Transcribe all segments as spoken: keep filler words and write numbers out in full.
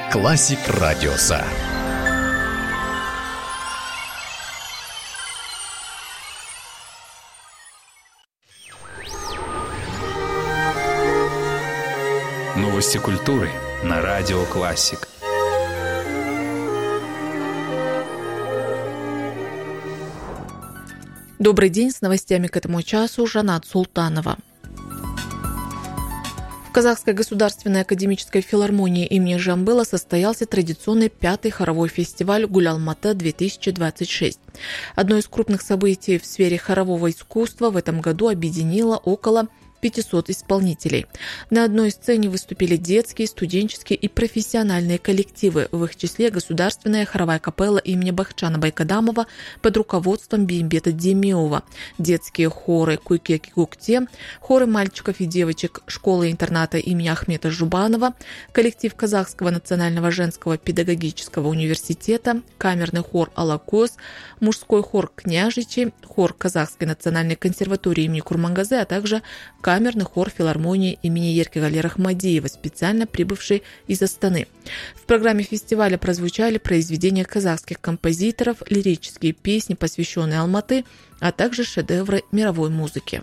Классик Радиоса. Новости культуры на Радио Классик. Добрый день, с новостями к этому часу Жанат Султанова. В Казахской государственной академической филармонии имени Жамбыла состоялся традиционный пятый хоровой фестиваль «Гуль-Алматы-две тысячи двадцать шесть». Одно из крупных событий в сфере хорового искусства в этом году объединило около пятисот исполнителей. На одной сцене выступили детские, студенческие и профессиональные коллективы, в их числе государственная хоровая капелла имени Бахчана Байкадамова под руководством Беймбета Демиова, детские хоры Куйке-Кукте, хоры мальчиков и девочек школы-интерната имени Ахмета Жубанова, коллектив Казахского национального женского педагогического университета, камерный хор Алакос, мужской хор Княжичи, хор Казахской национальной консерватории имени Курмангазы, а также камерный хор филармонии имени Еркеғали Рахмадиева, специально прибывший из Астаны. В программе фестиваля прозвучали произведения казахских композиторов, лирические песни, посвященные Алматы, а также шедевры мировой музыки.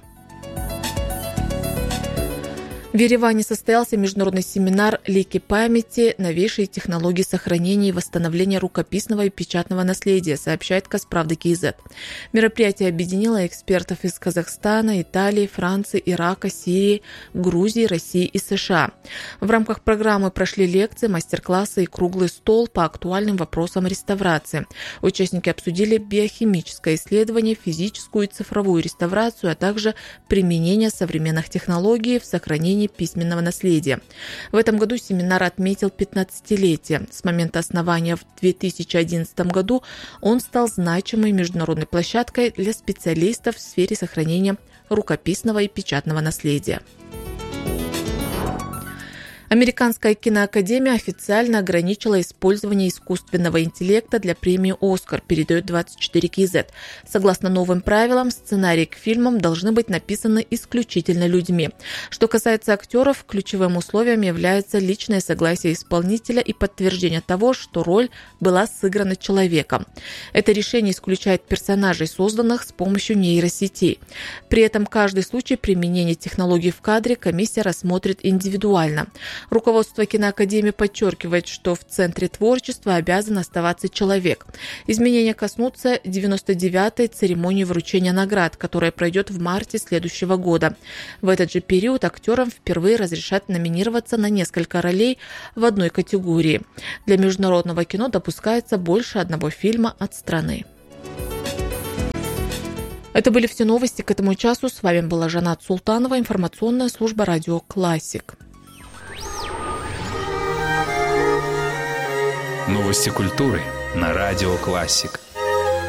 В Ереване состоялся международный семинар «Лики памяти. Новейшие технологии сохранения и восстановления рукописного и печатного наследия», сообщает Казправда КЗ. Мероприятие объединило экспертов из Казахстана, Италии, Франции, Ирака, Сирии, Грузии, России и США. В рамках программы прошли лекции, мастер-классы и круглый стол по актуальным вопросам реставрации. Участники обсудили биохимическое исследование, физическую и цифровую реставрацию, а также применение современных технологий в сохранении письменного наследия. В этом году семинар отметил пятнадцатилетие. С момента основания в две тысячи одиннадцатом году он стал значимой международной площадкой для специалистов в сфере сохранения рукописного и печатного наследия. Американская киноакадемия официально ограничила использование искусственного интеллекта для премии «Оскар», передает двадцать четыре кей-зет. Согласно новым правилам, сценарии к фильмам должны быть написаны исключительно людьми. Что касается актеров, ключевым условием является личное согласие исполнителя и подтверждение того, что роль была сыграна человеком. Это решение исключает персонажей, созданных с помощью нейросетей. При этом каждый случай применения технологий в кадре комиссия рассмотрит индивидуально. Руководство киноакадемии подчеркивает, что в центре творчества обязан оставаться человек. Изменения коснутся девяносто девятой церемонии вручения наград, которая пройдет в марте следующего года. В этот же период актерам впервые разрешат номинироваться на несколько ролей в одной категории. Для международного кино допускается больше одного фильма от страны. Это были все новости к этому часу. С вами была Жанат Султанова, информационная служба Радио Классик. Новости культуры на Радио Классик.